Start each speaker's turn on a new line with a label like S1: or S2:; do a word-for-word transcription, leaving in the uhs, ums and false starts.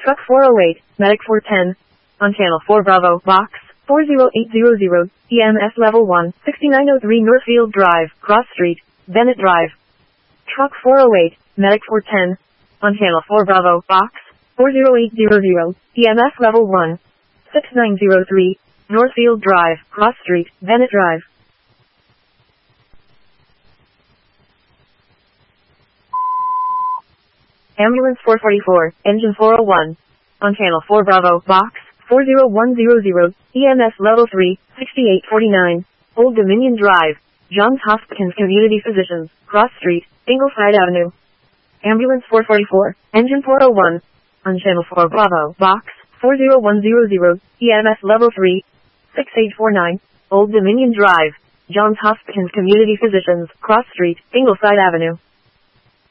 S1: Truck four oh eight, Medic four ten. On Channel four Bravo, Box four zero eight zero zero, E M S Level one, sixty-nine oh three Northfield Drive, Cross Street, Bennett Drive. Truck four oh eight, Medic four ten. On Channel four Bravo, Box four zero eight zero zero, E M S Level one, sixty-nine oh three, Northfield Drive, Cross Street, Bennett Drive. Ambulance four forty-four, Engine four oh one. On Channel four Bravo, Box four zero one zero zero, E M S Level three, sixty-eight forty-nine, Old Dominion Drive, Johns Hopkins Community Physicians, Cross Street, Ingleside Avenue. Ambulance four forty-four, Engine four oh one. On Channel four Bravo, Box four zero one zero zero, E M S Level three, sixty-eight forty-nine, Old Dominion Drive, Johns Hopkins Community Physicians, Cross Street, Ingleside Avenue.